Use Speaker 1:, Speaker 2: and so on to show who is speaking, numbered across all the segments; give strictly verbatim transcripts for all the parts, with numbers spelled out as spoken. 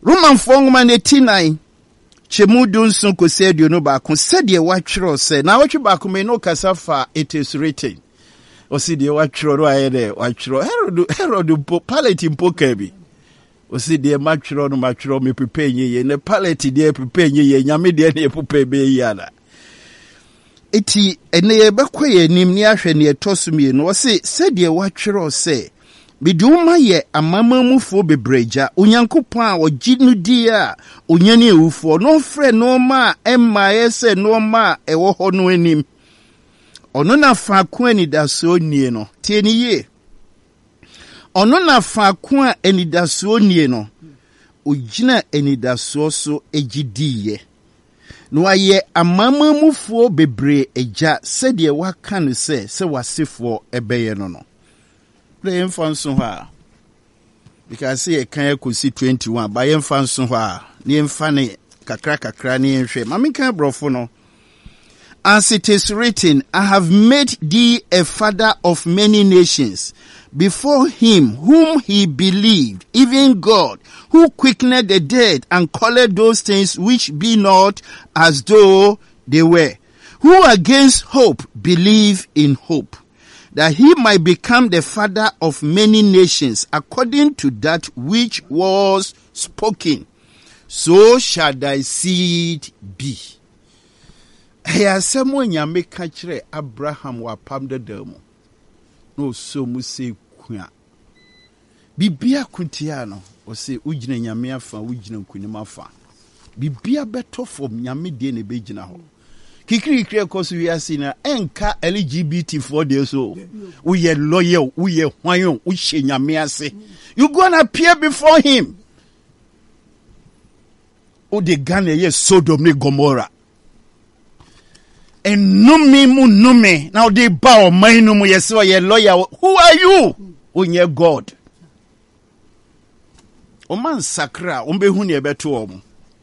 Speaker 1: Roman Fongman eighty-nine. Chemudun Sunko said you know back said ye watchro said now what you back may no casafa it is written. O see the watchro I there watchro Herod Herod pallet in pokebi. O see the matchro no matchro me prepare ye ne pallet de prepare ye nyame de ne prepare be yana. Eti ene ye bekwa ye nim ni ahwe ne etosumi no se said ye watchro say biduma ye amamamufo bebreja onyankopon a oginu di a onyane ewufo no frɛ no ma emma yese no ma ewo ho no anim ono na fa ko anidaso nie no tie ni ye ono na fa ko anidaso nie no ogina anidaso so egidiye no aye amamamufo bebre eja sɛde waka no sɛ sɛ wasefo ebeye no no Play fanso ha because say e kan ekosi twenty-one ba ye fanso ha ni emfa ne kakra kakra ni enhwe mame kan brofo no as it is written I have made thee a father of many nations before him whom he believed even God who quickened the dead and called those things which be not as though they were who against hope believe in hope that he might become the father of many nations, according to that which was spoken. So shall thy seed be. Here someone ya make kachre Abraham wa pamde demo. No so mu se kwa. Bibia kuntiano o se ujine nyame afa ujine kunima fa. Bibia beto fom nyame de ne bejina ho. Kikiri kire kosu we asina enka L G B T for days so we ye loyal we ye hwan we hye nyame ase you gonna appear before him o de Ghana ye Sodom ne Gomorrah en numi mu numi now they bow man no mu ye so ye loyal who are you onye God o man sakra o be hu ne beto o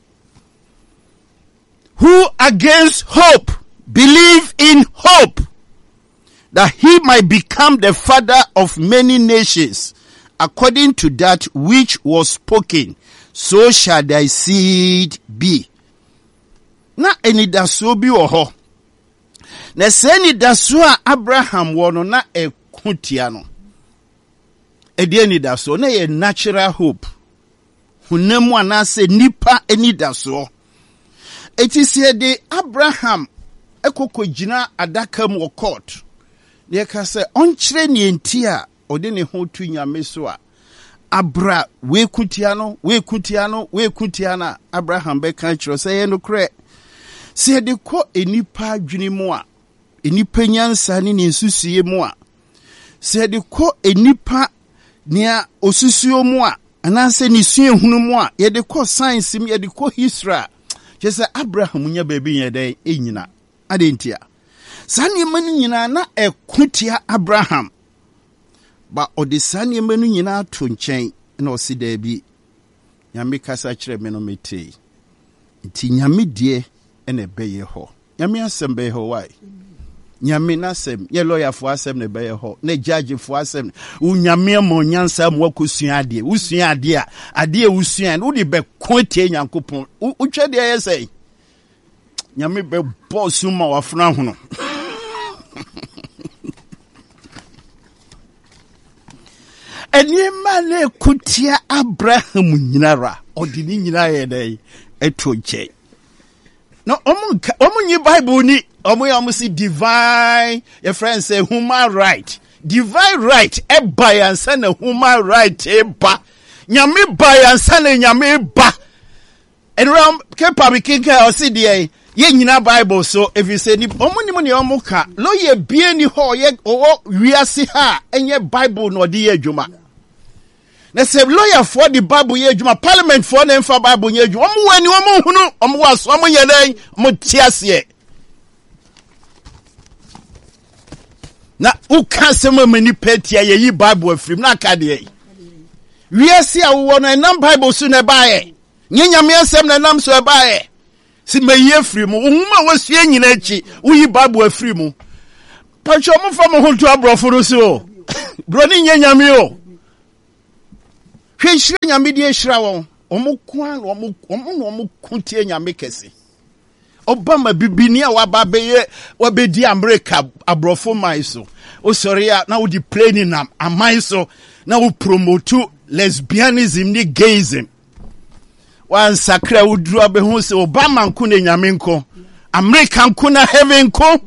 Speaker 1: who against hope believe in hope that he might become the father of many nations according to that which was spoken so shall thy seed be. Na eni daso bi wo ho na se eni daso a Abraham wo no na ekutia no e de eni daso na ye natural hope hunemu anase nipa eni daso. It is here the Abraham ekoko jina adaka mu court. Ne ka se onkyere ne entia ode ne ho tu nyame so a abra we kutia no we kutia no we kutia na Abraham be kan kyero se ye no kre se de ko enipa adwene mu a enipa nyansa ne ne nsusuye mu a se de ko enipa nia osusuo mu a anase ne sue hunu mu a ye de ko science mi ye de ko history Jese Abraham nya baby nya dai enyina adentia sane manu nyina na ekutia Abraham ba odi sane manu nyina to nchen na osi da bi nyame kasa kire me no mete nti nyame die ene beye ho nyame asem beye ho why nyame nasem ye lawyer fo asem ne beye ho na judge fo asem u nyame mo nyansa mo akosua ade usua ade a ade usua no de be kotie nyankopon utwe de yesai nyame be boss ma wafuna hono eni ma le kutia Abraham nyinara odini nyina ye dai etoche no omu omu nyi Bible ni omu ya omu si divine your friend say human right divine right e ba yansa na human right e ba nyame ba yansa na nyame ba enram ke pabikinka o si de ye nyina Bible so if you say ni omu ni mu ni omu ka lo ye bie ni ho ye o wiase ha enye Bible no de ye adwuma na se lawyer for the Bible ye adwuma parliament for na emfa Bible ye adwuma omu wani omu hunu omu waso omu ye dan omu tiase na uka sema mani petia ye yi Bible afrim na akade ye wiase a wo no enam Bible so na baaye nyanyame asem na nam so baaye si meyi afrim uhuma wasue nyina achi uyi Bible afrim pacho mu fa mo honto abrofo so bro ni nyanyame o hwe nyame die hira won omo kwa omo omo no omo kuntie nyame kese Obama bibini a wababeye wabedi America abrofo man so o sorry na wo di plane na aman so na wo promote lesbianism ni gayism wan sakra wudru abehu se Obama nko na nyame nko America nko na heaven nko.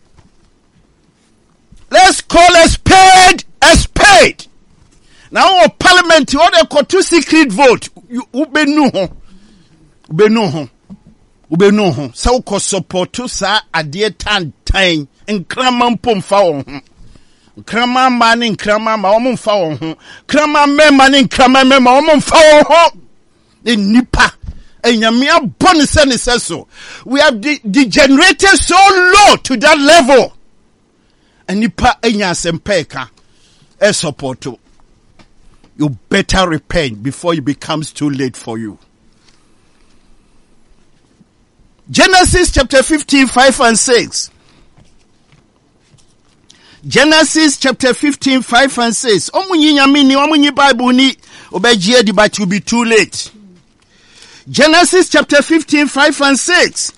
Speaker 1: Let's call a spade a spade. Now parliament what they call two secret vote ube no ho ube no ho ube no ho so ko support sa ade tan tan nkrama mpomfa won ho nkrama ma ne nkrama ma won mfa won ho nkrama mema ne nkrama mema won mfa won ho ne nipa enyame abon se ne se so we have de- degenerated so low to that level and nipa enya sempeka e support. You better repent before it becomes too late for you. Genesis chapter fifteen, five and six. Genesis chapter fifteen, five and six. Omunyi nyamini, omunyi Bible ni obejie di but you be too late. Genesis chapter fifteen, five and six.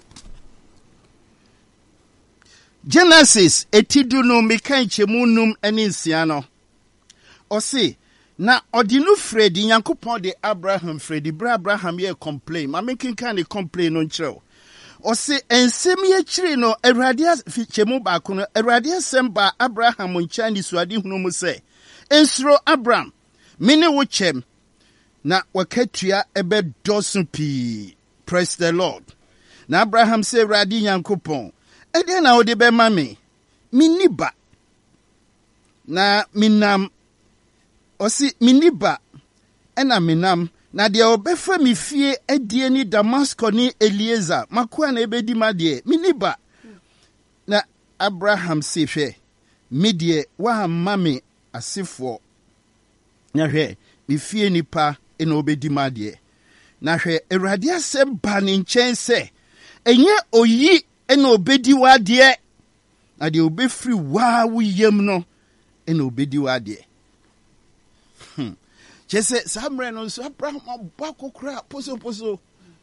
Speaker 1: Genesis etidunu mekanche munum eninsiano. Osi na odinu Fredi Nyankopon de Abraham Fredi bra Abraham ye complain ma making kind of complain on chiro o se ensem ye chiri no Awurade fichemu ba ko no Awurade semba Abraham nchani suade hunu mu se ensro Abraham mene wo chem na wakatua ebe dosun pi. Praise the Lord. Na Abraham se Awurade Nyankopon e de na ode be ma me miniba na minam Osi miniba ena minam na de obefa mi fie adie ni Damascus ni Eliezer makoa na ebedi madie miniba na Abraham se hwe medie wa mame asefo na hwe mi fie nipa ena obedi madie na hwe Awurade asem ba ne nchen se enye oyi ena obedi wadie na de obefri wa wuyem no ena obedi wadie. Hmm. Jese samre no so Abraham abako kra poso poso.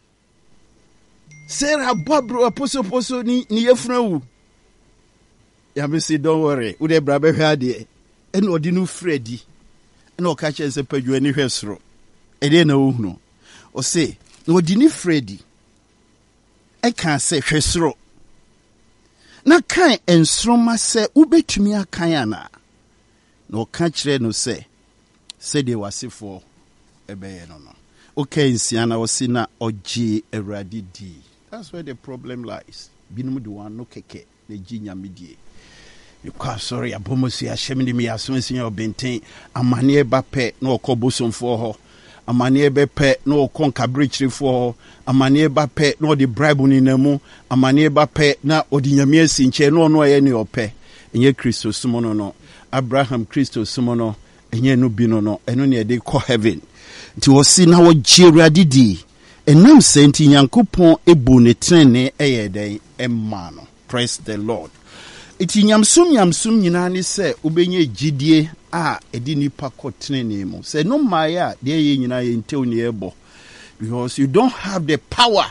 Speaker 1: Sarah babro poso poso ni ni yefuna wu. Ya me say don't worry. Wo de bra be hwa de. Eno odi no Fredi. Eno ka che se padwu ani hwesoro. E de na wo hunu. O say no odi ni Fredi. E kan se hwesoro. Na kan ensroma se ubetumi akan ana. No ka kire no se said they were for a no no. Okay, Siana was sina oji Awurade di. That's where the problem lies. Binumu do one no keke the jinya midie. You can't sorry abomosi ashemini mi asumisi your benten amane bape no kobosom for her. Amane bepe no konka bridge for her. Amane bape no the bribe ni nemu. Amane bape na odinyamie sinche no no ye ni ope. Enye Kristo sumono no. Abraham Kristo sumono. Enye no bino no eno ne de call heaven nti wo si na wo Awurade di enam senti Nyankopon ebu ne trene eye den emma no. Praise the Lord. Iti nyamsum nyamsum nyina ne se ubenye gidie a edi nipa ko trene mu se no maya de ye nyina ye ntew ne ebo because you don't have the power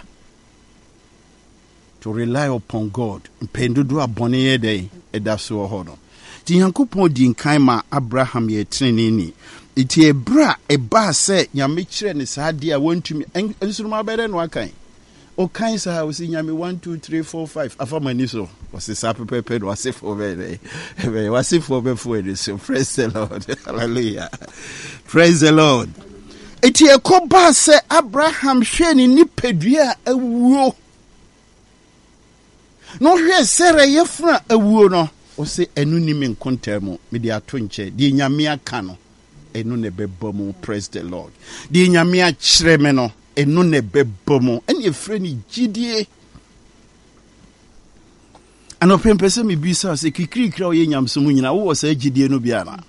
Speaker 1: to rely upon God. Mpendodo abone ye den edaso ho no. Ti Nyankopon di nkan ma Abraham ye trene ni iti ebra eba se nyame kire ne saade a wontumi ensuruma bere no akan o kan sa o si nyame one two three four five afamani so o se sa pepepe do ase for bere e wase for be for it. So praise the Lord. Hallelujah. Praise the Lord. Iti ekoba se Abraham hwe ni nipadua awuo no hwe sere yefra awuo no o se enu ni me nkontamo me de ato nche di nyame aka no enu ne bebomu. Praise the Lord. Di nyame a kire me no enu ne bebomu ene efre ni gidie ano pempese me bisa se kikiri kira o ye nyamsomu nyina wo se gidie no bia na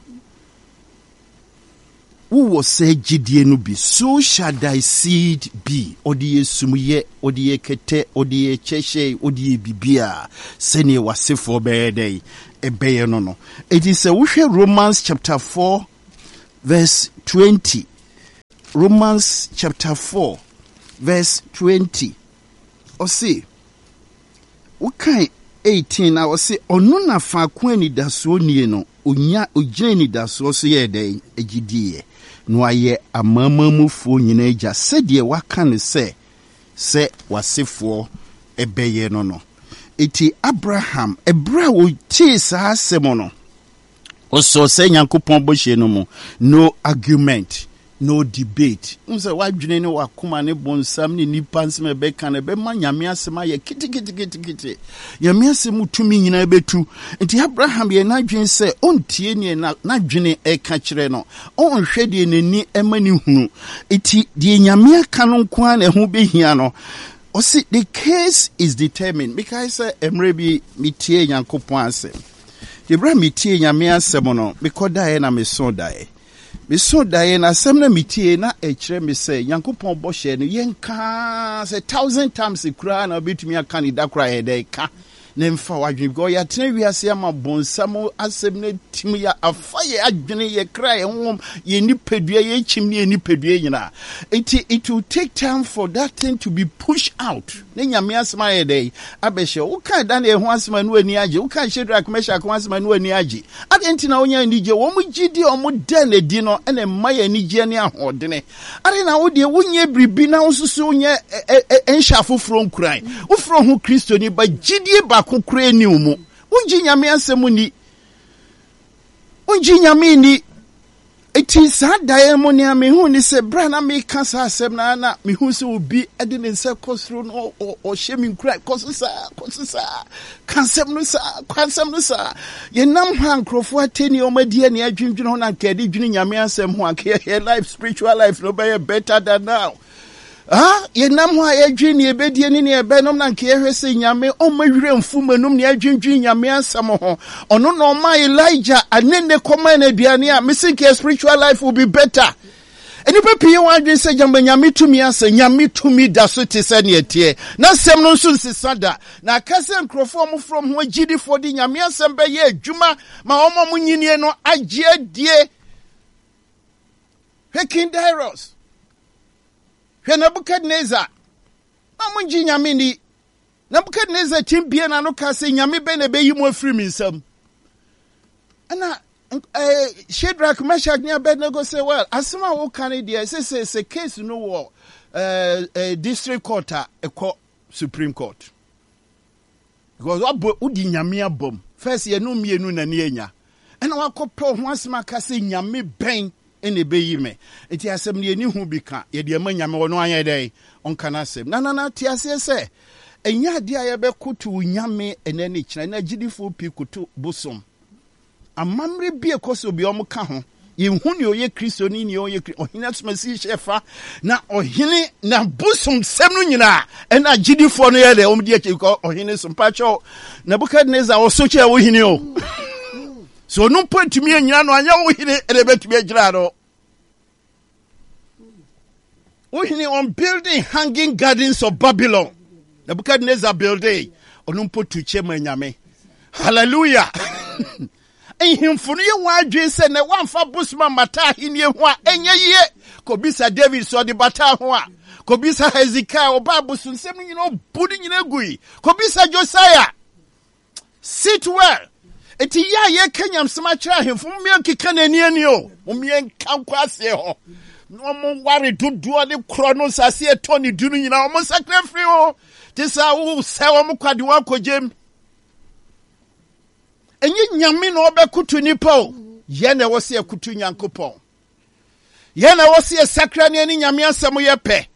Speaker 1: wo se gidie no bi so shall thy seed be odi esumuye odi ekete odi echeshe odi bibia sene wasefo beedey ebeye no no. It is a uh, Romans chapter four verse twenty. Romans chapter four, verse twenty. Or say, what kind eighteen? I will say, ono na fa kweni da so nie no, onya ojani da so so ye den agidie. No aye amamamufo nyina agya sɛdeɛ waka ne sɛ sɛ wasefo ebeye no no. Eti Abraham ebra wo tie saa asɛm no. Oso sɛ Nyankopɔn bɔhye no mo, no argument, no debate. Unse wadwene ne wakoma ne bonsam ne nipa nsɛm ɛbɛka ne bɛma Nyame asɛm ayɛ kiti kiti kiti kiti. Nyame asɛm tumi nyina betu. Enti Abraham ye n'adwene sɛ ontie ne n'adwene ɛka kyerɛ no. Onhwɛ de n'ani ɛma ne hunu. Eti de Nyame aka no nko a na ho behia no. O see, the case is determined because uh, emre bi mitie Nyankopɔn asɛm. The bra mitie Nyame asɛm no because dae na me so dae. Me so dae na asɛm na mitie na ɛkyerɛ me sɛ Nyankopɔn bɔhyɛ no yɛnka sɛ thousand times kura na obetumi aka ne da kura yɛ dɛ ka. Nemfa wadwene go ya tena wiase ama bonsam asɛm na tim ya afa ye adwene ye kra ye hom ye nipadua ye chim ne nipadua nyina. It it will take time for that thing to be pushed out. Ne Nyame asɛm ayɛ dɛ abɛhyɛ wo kan da na ɛho asɛm anu ani agye wo kan Shadrach Meshach ho asɛm anu ani agye adenti na wonya anigye wo mu gidi o mu da na di no ɛna mma ya anigye ne ahodene ade na wo de wonye bribi na wo susu wonye ɛnhya foforo nkuran wo foro ho Kristo ni ba gidie ba kokure ni umu unji Nyame asɛm ni unji Nyame ni eti saa dae mo ne me hu ni se bra na me ka sa asɛm na na me hu se obi ade ne nsa kosro no o hye me nkura kososa kososa kansɛm no sa kansɛm no sa ye nam ha nkrofo ateni o madie ne adwindwene ho na nkade dwene Nyame asɛm ho akɛ life spiritual life no be better than now. Ah, ye nam ho ayedwi ne ebedie ne ne ebenom na nke ehwese Nyame o mawire mfumanum ne adwindwi Nyame asam ho ono no ma Elijah anene koma na aduane a mesinke spiritual life will be better. Eni pepie wan adwen se jamba Nyame tumi asa Nyame tumi da so te se ne etie na sem no nso nsesada na akase nkrofo mo from ho agidifo di Nyame asem be ye adwuma ma omo mo nyinie no agye adie Hekin Dairos Nebukadnezar, Namunji Nyamini, Nebukadnezar Timbien and Okase Nyami Bene be you more free me some. And I Shadrach Meshach near Abednego say, well, as soon as Canada says it's a case no war, uh, a district court, a court, Supreme Court. Because what Udi Nyamia bomb, first ye no me no na and I call once my Cassi Nyami bang. Ene be yime eti asem ne ni hu bi ka ye de ma Nyame wono anya dai on kana asem na na na ti ase se enya de aye be kotu Nyame ene ne kira na gidifo pi kotu bosom amamre bi ekoso bi om ka ho ye hu ne oye Kristo ni ne oye ohina somasi shefa na ohine na bosom sem no nyina ena gidifo no ye de om de akiko ohine so pacho Nebukadnezar wo so che wo hine o. So no point to me and Yano, and you hit it to be a grado. We on building hanging gardens of Babylon. Nebuchadnezzar building. On put to Chema Yame. Hallelujah. And him for you one dress and one for Busman Mata in your one and ye Kobisa David saw the Batahua. Kobisa Hezekiah or Babusun, seven you know, pudding in a gui. Kobisa Josiah. Sit well. Eti ya ye Kenyam smachra him from me kika nani o me enka kwase ho no mo ware dodo ne kronos ase etoni dunu nyina o mo sakra free o tisa wo se wo mo kwade wa kogem enyi nyame no obekutu nipa o ye na wo se akutu Nyankopon ye na wo se sakra ne ani nyame asem ye pe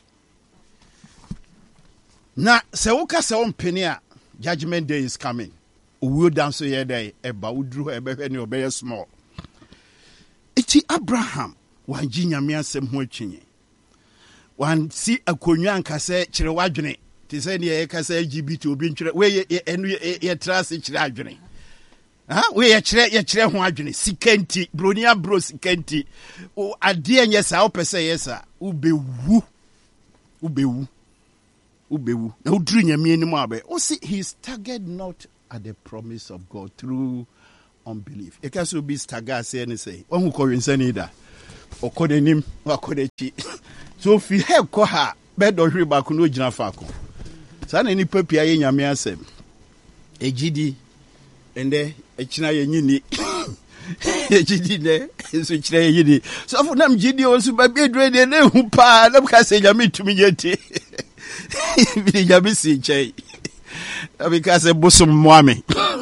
Speaker 1: na se wo ka se wo mpeni a judgment day is coming. We dance here day eba udru ebe ne obey small. Eti Abraham wan ginya me asem ho atwinye. Wan si akonwa anka se kire wadwene. Ti se ne ye ka se L G B T obi ntwere we ye enu ye trase kire adwene. Ha we ye kire ye kire ho adwene sikenti bronia bro sikenti. O ade enye sa o pese yesa ubewu ubewu ubewu na udru nyame animu abe. O see he staggered not at the promise of God through unbelief. It can also be stagger say any say. One who call insane either. okodenim wakodechi so fi he ko ha be do hwe ba ko no gina fa ko sa na nipa pia ye nyame asem ejidi ende echina ye nyini ejidi ne so chira ye nyini so for nam jidi o so ba be dre de ne hu pa na ka se nyame tumi yeti bi nyame si chei because e bosom moame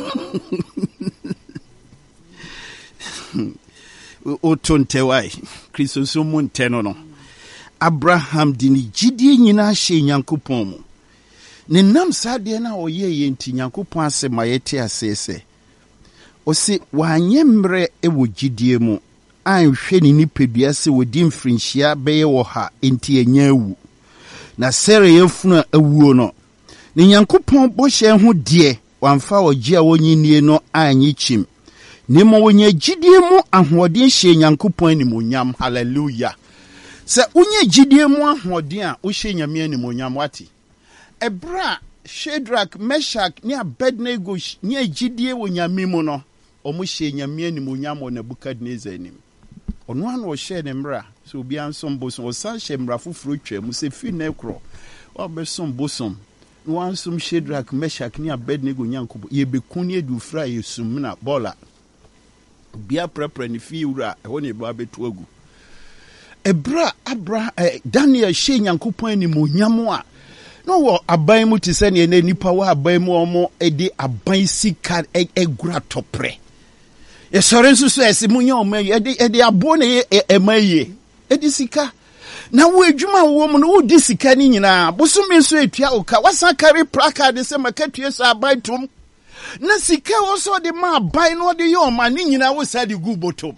Speaker 1: o tonte wai Kristo so mun teno no Abraham dini jidi nyina hye Nyankopɔn mu ne nam sade na oye ye nti Nyankopɔn ase mayete asese o se wanye mre e wo jidie mu anhwe ni nipadua se wodi mfrinhia beye wo ha enti anya awu na sere yefunu awuo no ne Nyankopɔn bohye ho de wamfa ogia wonyinie no anyi chim nemo wonye jidie mu ahoɔden hye Nyankopɔn animonyam hallelujah se unye jidie mu ahoɔden a wo hye nyame animonyam wati ebra Shadrach Meshach ni Abednego ni jidie wo nyame mu no omo hye nyame animonyam wo Nebukadnezar anim ono an wo hye ne mra so obi ansom bosom wo san hye mra foforo twa mu se fi na ekro wo besom bosom no ansom Shadrach Meshach ni Abednego Nyankopɔn ye bekuni edu fra yesum na bola bia prepare ni fi wura e woni ba betu agu ebra abra eh, Daniel hye Nyankopɔn animonyam a no wo aban mu tise ne ne nipa wa aban mu omo edi aban sika egura topre ye sore nso so ese munya omo edi edi abo ne emaye edi sika na wo adwuma wo mu no wo di sika ni nyina bosome so etua oka wasan carry placard se makatue so aban tom na sika wo so de ma aban no de yo ma ni nyina wo sa de gu botom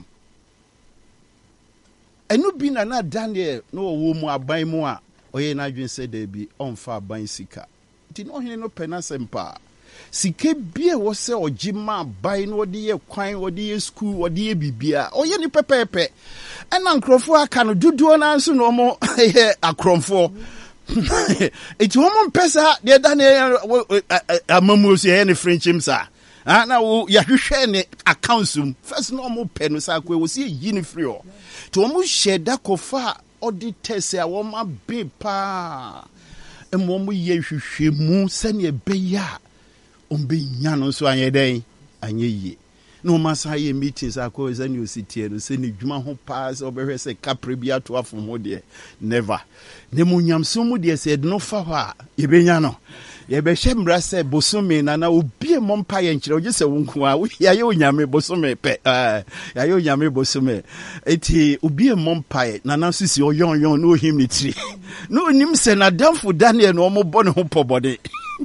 Speaker 1: enu bi na na Daniel no wo mu aban mu a oye na adwen se da bi onfa aban sika ti no hene no pena sempa sika bi e wo se ogima aban no de ye kwan wo de ye school wo de ye bibia oye ni pepepe ena nkrofo aka no duduo na nso no mo akromfo eti wo mo pesa de Daniel amamu so ye ne frenchim sa na wo ya hwehwe ne accounts um first no mo pe no sa kwa wo se yi ne free o to wo mo sheda kofa auditors a wo ma be pa emo mo ye hwehwe mu sane beya ombe nya no so anye den anye yi no masa ye meetings akọ zani ositie no se ne dwuma ho pa se obehwe se kapre bia to afo ho de never ne mo nyamso mu de se no fa ha ye benya no ye be hye mra se bosome na na obi mo mpa ye nkire oje se wonku a ya ye onyame bosome pe ya ye onyame bosome eti obi mo mpa na na sisi oyon yon no him ni tiri no nim se na damfo Daniel no mo bo ne ho pobode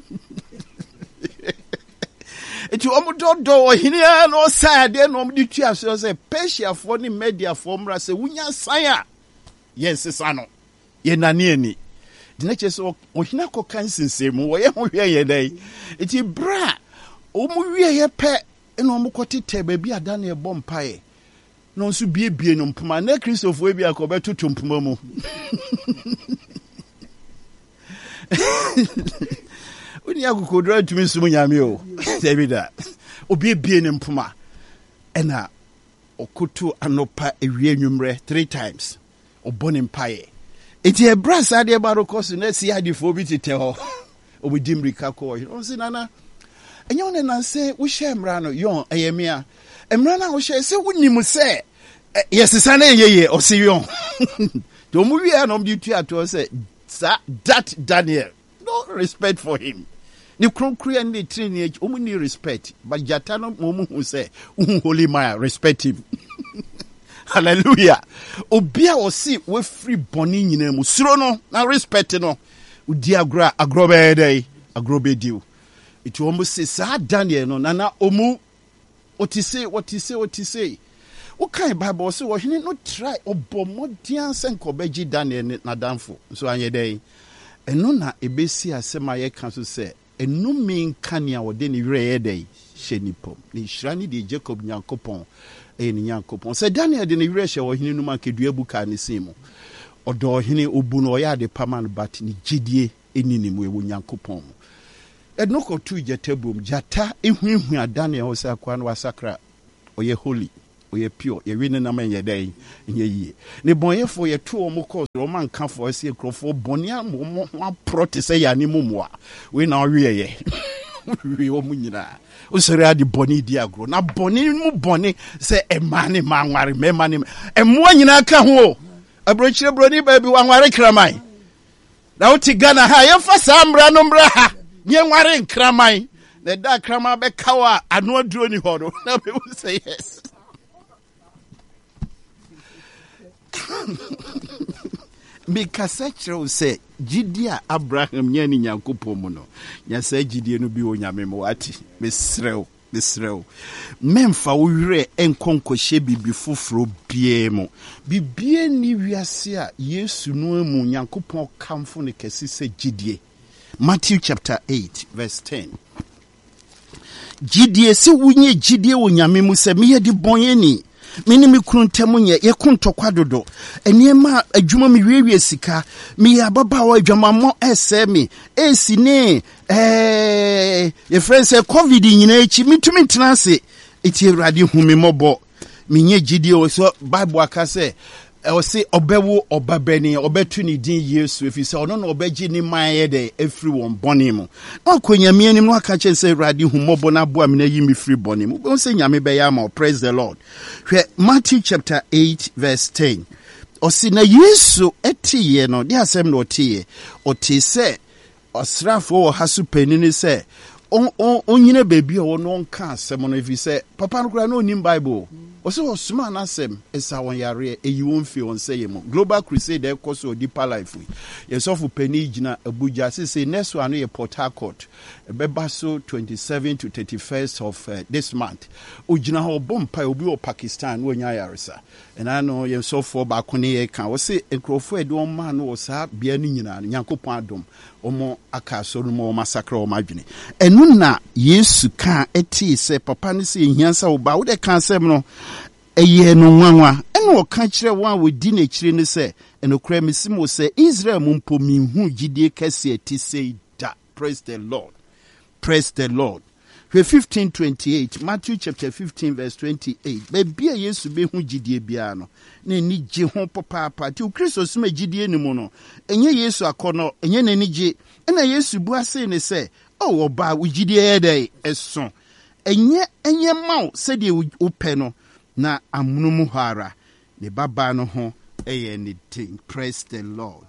Speaker 1: eti omo dodo ohini a no side no omo ditua so se Persia fo ni media fo mra se wunya san a yes sano ye nani ani dina cheso ohina ko kansense mu wo ye ho hwe ye dai eti bra omo wie ye pe eno omo kotete ba bi ada na e bom pae no nso biebie no mpoma na Christopher e bi akobeto tompoma mu Uni akukodra tumi sumu nyame o Davida obi bie ne mpoma ena okoto anopa ewie nwumre three times obone mpae eti ebra sade baro koso na si adifo bi tete ho obudi mrika ko o si nana enye one na se wo hye mra no yon eyemia emra na wo hye se wonimu se yesisa na yeye o si yon to mu wi anom di tu ato se that Daniel no respect for him. Ni kronkri and the training omuni respect. But jatano momu who say, holy Maya, respect him. Hallelujah. Obia o si we free boni nyina mu. Suro no, na respect no. Udi agra agrobe day, agrobe deal. It almost say sa Daniel no nana omu what he say, what he say, what he say. What kind Bible say what he no try obomodian senko beji Daniel na danfo. So anye day. Eno na ebesi asema ye kan so se enu min kania wo de ni were dey hyenipom ni hirani de Jacob Nyankopon e ni Nyankopon se Daniel de ni were hye wo hene numa kedua buka ne simu odo hene obu no ya de paman bat ni gidie enini mu ewo Nyankopon eno ko tu jetabum jata ehuehu Daniel ho se akwa no wasakra oye holy oye pure ye win na man ye day nye ye ne bonye for ye two omo cause roman kan for se krofo bonia mo mo proti say ya ni mumwa we na we ye we omu nyina o sere adi boni di agro na boni mu boni se e mane manware me mane e mo nyina ka ho abrochire broni ba bi wanware kraman na uti Ghana ha ye fa samra no mbra ha nye nware nkraman na da kraman be kawa anu aduro ni ho no na be say yes. Because I say Gidia Abraham nyani nyankopon mu no nya say gidie no bi onyame mo ati mesrew mesrew memfa wo wire enkonkɔhye bibi foforo bie mu bibie ni wiase a Yesu no mu nyankopon kamfo ne kesi se gidie. Matthew chapter eight verse ten. Gidie se wunye gidie wo nyame mu se me yedi bonyeni mini mi kruntemu nye ye kuntokwa dodo eniema adwuma mi wiewie sika mi ababa wa adwuma mo ese mi esi ne eh ye friend say covid nyina echi mitumi tenase eti Awurade humi mobo mi nye gidie o so Bible aka say e o say obewo obabani obetu ni din Yesu efi say ono na obeji ni maye de efri won boni mu na akonya mi anim no aka che say Awurade humobo na bo amina yi mi free boni mu be say nyame be ya ma praise the Lord. Matthew chapter eight verse ten. Osi na Yesu etiye no de asem no otiye oti se osrafo wo hasu panini se on on onyine baby o no nka asem no efi se papa no kura no nim Bible osi osuma na asem esa won yare eyi won fi on say mo Global Crusade e koso deeper life yesofu pani gina Abuja se say next one ye Port Harcourt beba so twenty-seventh to thirty-first of uh, this month ugina ho bompa obi o Pakistan wo nya yaresa ena no yesofu ba ko ne ye kan wo se enkrofo e do man no sa bia ni nyina Nyankopon adom omo aka so no mo massacre o madwene enu na Yesu kan eti se papa ne se hiansa wo ba wo de kan sem no eye no nwanwa eno o kan kire wan we di na kire ne se eno kra mesimo se Israel mu mpo mi hu gidie kase eti se da. Praise the Lord. Praise the Lord. fifteen twenty-eight, Matthew chapter fifteen verse twenty-eight. Baby Yesu be hu gidie bia no na ni gye ho papa ti Kristo sima gidie ni mu no enye Yesu akono enye na ni gye na Yesu bu ase ne se o oba wo gidie dey eso enye enye maw se de wo pe no na amunu mu hara ne baba no ho eye ni tin. Praise the Lord.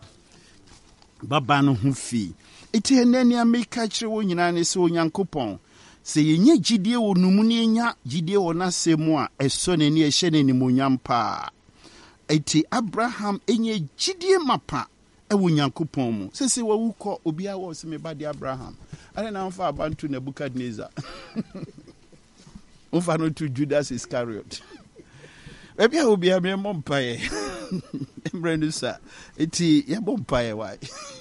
Speaker 1: Baba no ho fi eti enani ameka kire wo nyina ne se Onyankopon se yenye gidie wo numu ne nya gidie wo na semu a eso ne ne ehye ne ni monyampa eti Abraham enye gidie mapa e wo Nyankopon mu se se wo ko obi a wo se me ba de Abraham are na mfa abantu Nebukadnezar mfa no to Judas Iscariot ebi a obi a me mompae embranusa eti ya mompae why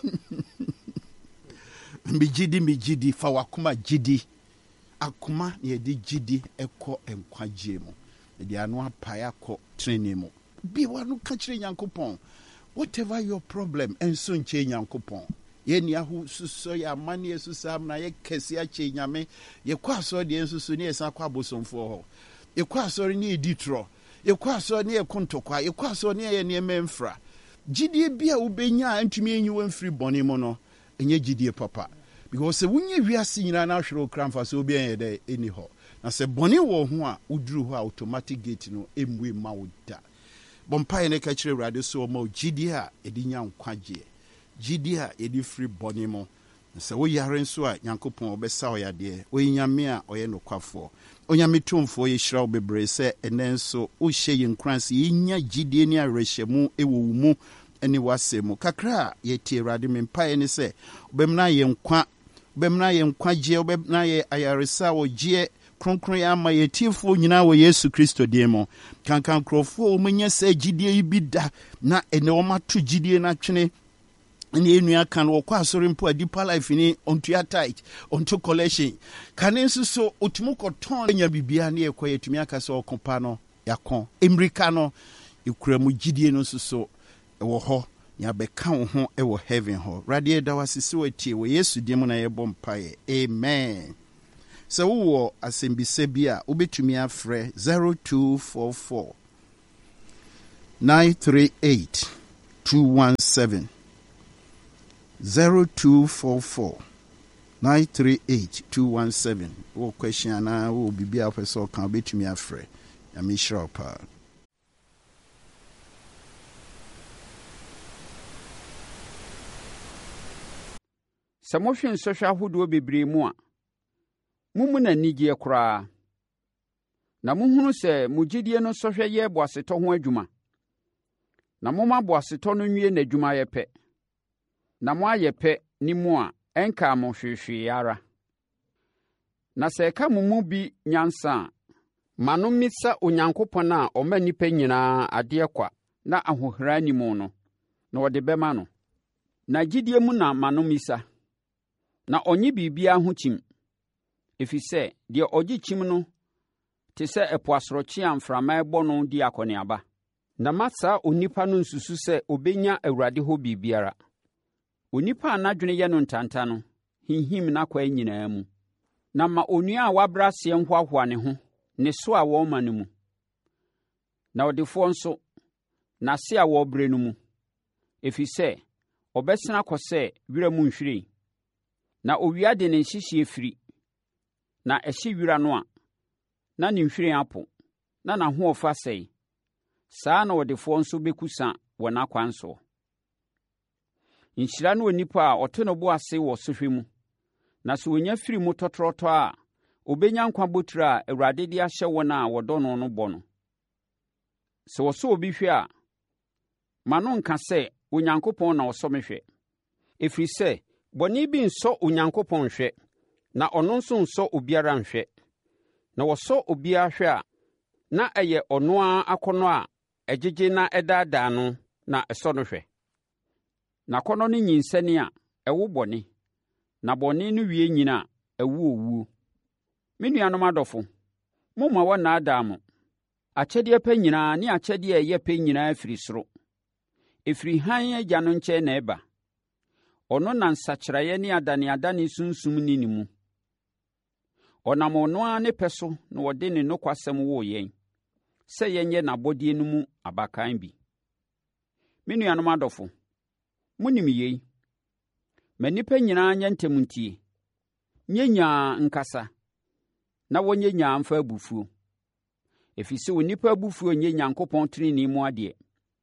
Speaker 1: mi gidi mi gidi fa wakoma gidi akoma ye di gidi ekọ enkwagye mu de anu apae akọ training mu bi wanu ka kire Nyankopon whatever your problem enso nche Nyankopon ye ni ahu suso ya mane susam na ye kese a che nyame ye kwa so de ensusu ne esa kwa bosomfo ho ye kwa so ne editro ye kwa so ne ye kontokwa ye kwa so ne ye ne memfra gidie bia ubenya antumi enyi wan free boni mo no enye gidie papa because se wunye wiase nyina na hwere okramfa so obi en de eni ho na se boni wo ho a uduru ho automatic gate no emwe ma wo da bompa ne ka kire Awurade so ma gidie a edinya nkwagye gidie a edi free boni mo se wo yare nso a Nyankopon obesa oyade oyinyame a oye nokwafo onyame tumfo ye hira obebre se enenso o hye yinkranse yinya gidie ni arehemu ewowu mu eni wasemu kakra ye tie Awurade mempae ne se obemna ye nkwa obemna ye nkwagye obemna ye ayaresa wo gye kronkron ya ma ye tiefo nyina wo Yesu Kristo demo kankan krofo o menya se gidie yi bida na ene o mato gidie na twene ni enu aka no kwa asori mpo a deeper life ni onto ya tight onto collection kane nso otumu koton nya bibia na ekwa yetumi aka se okopa no yakon emrika no ekura mu gidie no nso ewo ho ya beka wo ho ewo heaven ho radie da wasisi watie wo Yesu dim na yebo mpae amen. So wo asembise bi a ubetumi afrɛ zero two four four nine three eight two one seven zero two four four nine three eight two one seven. Wo question na wo bibia person kan betumi afrɛ. Ya me sure pa.
Speaker 2: Samohwen sohwa ahodo bebree mu a mumu na nigye koraa na muhunu sɛ mugidie no sohwa yɛ boasetɔ ho adwuma na moma boasetɔ no nwie na adwuma yɛ pɛ na mo ayɛ pɛ ni mu a ɛnka mo hwehwee ara na sɛ ɛka mo mu bi nyansa ma no mmisa Onyankopɔn a ɔma nnipa nyinaa adeɛ kwa na ahohora ni mu no na ɔde bɛma no na gidie mu na ma no mmisa na ɔnye biribiara ho kyim ɛfiri sɛ deɛ ɔgye kyim no te sɛ ɛpo asorɔkye a mframa ɛbɔ no di akɔneaba na ma saa onipa no nsusu sɛ ɔbɛnya Awurade hɔ biribiara. Onipa a n'adwene yɛ no ntanta no hinhim n'akwan nyinaa mu na ma onua a wabra aseɛ nhoahoa ne ho ne so a wɔma no mu na ɔdefoɔ nso n'ase a wɔbrɛ no mu ɛfiri sɛ ɔbɛsena akɔ sɛ wira mu nhwiren na owia de ne nhyehyeɛ firi na ɛhye wira no a na ne nhwiren apo na n'ahoɔfa sɛe saa na ɔdefoɔ nso bɛkusa wɔ n'akwan so. Nhyira no onipa a ɔto no bo ase wɔ sohwɛ mu na sɛ onya firi mu tɔtrɔtɔ a obɛnya nkwa botire a Awurade de ahyɛ wɔn a wɔdɔ no no bɔ no. Sɛ wɔsɔ obi hwɛ a ma no nka sɛ Onyankopɔn na ɔsɔ me hwɛ ɛfiri sɛ bɔne bi nsɔ Onyankopɔn hwɛ na ɔno nso nsɔ obiara nhwɛ na wɔsɔ obiara hwɛ a na ɛyɛ ɔno ara akɔnɔ a ɛgyegye na ɛdaadaa no na ɛsɔ no hwɛ. Na akɔnɔ no nyinsɛne a ɛwo bɔne na bɔne no wie nyina a ɛwo owuo. Me nuanom adɔfo, momma wɔnnaadaa mo. Akyɛdeɛ pɛ nyinaa ne akyɛdeɛ a ɛyɛ pɛ nyinaa firi soro. Ɛfiri hann Agya no nkyɛn na ɛba. Ɔno na nsakyerɛeɛ ne adaneadane sunsum ni ne mu. Ɔnam ɔno ara ne pɛ so na ɔde ne nokwasɛm woo yɛn sɛ yɛnyɛ n'abɔdeɛ no mu abakan bi. Me nuanom adɔfo, monim yei. Ma nnipa nyinaa nyɛ ntɛm ntie, nyɛ nyaa nkasa, na wɔnyɛ nyaa mfa abufuo. Ɛfiri sɛ onipa abufuo nyɛ Nyankopɔn tenenee mu adeɛ.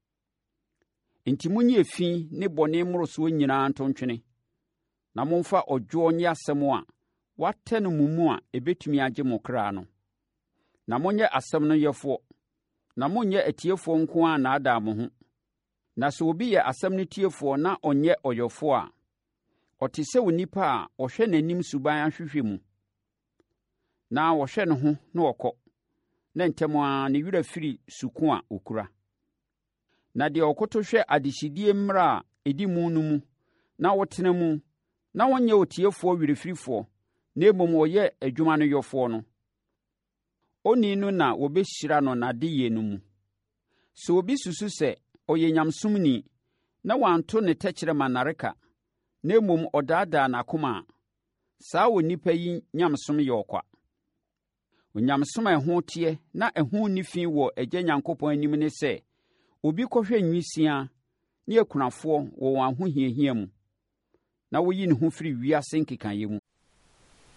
Speaker 2: Enti munyi efi ne bɔne mmorosoɔ nyinaa nto ntwene, na momfa ɔdwoɔ nyɛ asɛm a watɛ no mo mu a ɛbɛtumi agye mo kra no. Na monyɛ asɛm no yɛfoɔ, na monyɛ atiefoɔ nko a naadaa mo ho. Na sɛ obi yɛ asɛm no tiefoɔ na ɔnyɛ ɔyɔfoɔ a, ɔte sɛ onipa a ɔhwɛ n'anim suban ahwehwɛ mu, na wɔhwɛ no ho na ɔkɔ, na ntɛm a ne werɛ firi suko a ɔkura. Na deɛ ɔkoto hwɛ adehyidie mmara a ɛdi mu no mu, na wɔtena mu, na wɔnyɛ otiefoɔ werɛfirifoɔ, na mmom ɔyɛ adwuma no yɔfoɔ no, oni no na wɔbɛhyira no n'adeyɛ no mu. Sɛ obi susu sɛ ɔyɛ nyamsomni na wanto ne tɛkyerɛma nnareka, na mmom ɔdaadaa n'akoma a, saa onipa yi nyamsom yɛ ɔkwa. Onyamsom a ɛho teɛ na ɛho nni fi wɔ Agya Nyankopɔn anim ne sɛ obi kɔhwɛ nwisiaa ne akunafoɔ wɔ wɔn ahohiahia mu, na woyi ne ho firi wiase nkekaeɛ mu.